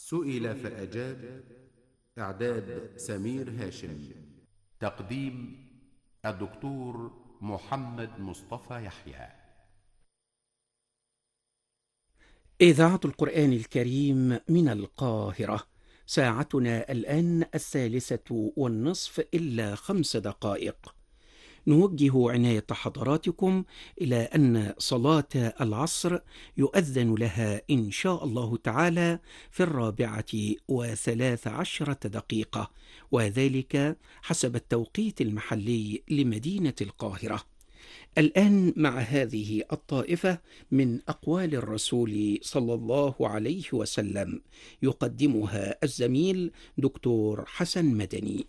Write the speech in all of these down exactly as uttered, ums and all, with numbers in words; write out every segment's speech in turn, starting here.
سئل فأجاب. إعداد سمير هاشم. تقديم الدكتور محمد مصطفى يحيى. إذاعة القرآن الكريم من القاهرة. ساعتنا الآن الثالثة والنصف إلا خمس دقائق. نوجه عناية حضراتكم إلى أن صلاة العصر يؤذن لها إن شاء الله تعالى في الرابعة وثلاث عشرة دقيقة، وذلك حسب التوقيت المحلي لمدينة القاهرة. الآن مع هذه الطائفة من أقوال الرسول صلى الله عليه وسلم، يقدمها الزميل دكتور حسن مدني.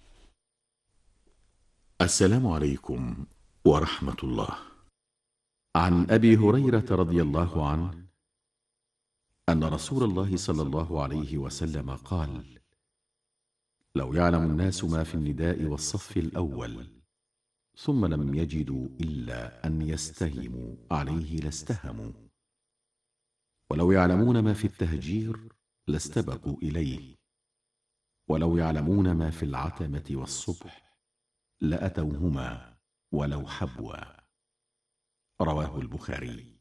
السلام عليكم ورحمة الله. عن أبي هريرة رضي الله عنه أن رسول الله صلى الله عليه وسلم قال: لو يعلم الناس ما في النداء والصف الأول ثم لم يجدوا إلا أن يستهموا عليه لاستهموا، ولو يعلمون ما في التهجير لاستبقوا إليه، ولو يعلمون ما في العتمة والصبح لأتوهما ولو حبوا. رواه البخاري.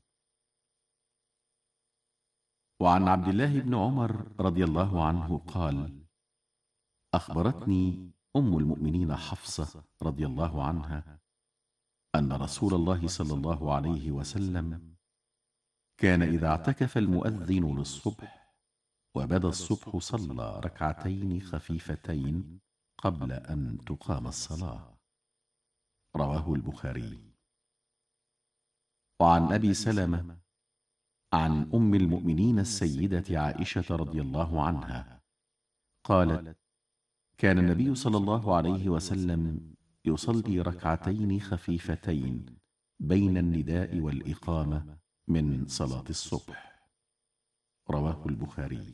وعن عبد الله بن عمر رضي الله عنه قال: أخبرتني أم المؤمنين حفصة رضي الله عنها أن رسول الله صلى الله عليه وسلم كان إذا اعتكف المؤذن للصبح وبدا الصبح صلى ركعتين خفيفتين قبل أن تقام الصلاة. رواه البخاري. وعن أبي سلمة عن أم المؤمنين السيدة عائشة رضي الله عنها قالت: كان النبي صلى الله عليه وسلم يصلي ركعتين خفيفتين بين النداء والإقامة من صلاة الصبح. رواه البخاري.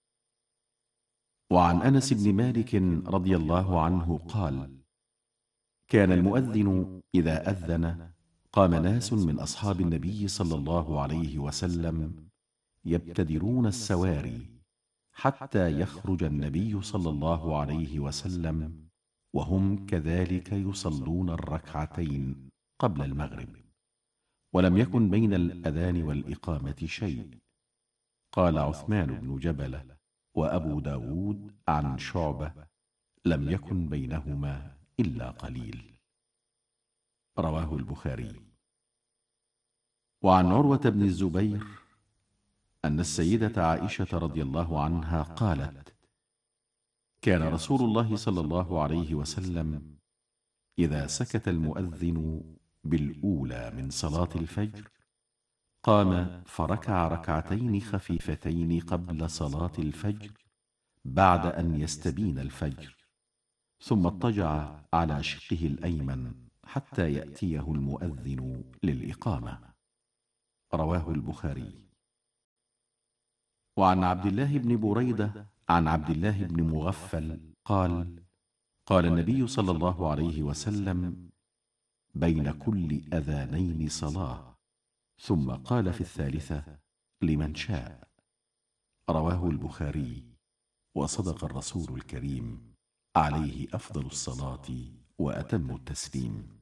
وعن أنس بن مالك رضي الله عنه قال: كان المؤذن إذا أذن قام ناس من أصحاب النبي صلى الله عليه وسلم يبتدرون السواري حتى يخرج النبي صلى الله عليه وسلم وهم كذلك يصلون الركعتين قبل المغرب، ولم يكن بين الأذان والإقامة شيء. قال عثمان بن جبلة وأبو داود عن شعبة: لم يكن بينهما إلا قليل. رواه البخاري. وعن عروة بن الزبير أن السيدة عائشة رضي الله عنها قالت: كان رسول الله صلى الله عليه وسلم إذا سكت المؤذن بالأولى من صلاة الفجر قام فركع ركعتين خفيفتين قبل صلاة الفجر بعد أن يستبين الفجر، ثم اضطجع على شقه الأيمن حتى يأتيه المؤذن للإقامة. رواه البخاري. وعن عبد الله بن بريدة عن عبد الله بن مغفل قال: قال النبي صلى الله عليه وسلم: بين كل أذانين صلاة، ثم قال في الثالثة: لمن شاء. رواه البخاري. وصدق الرسول الكريم عليه أفضل الصلاة وأتم التسليم.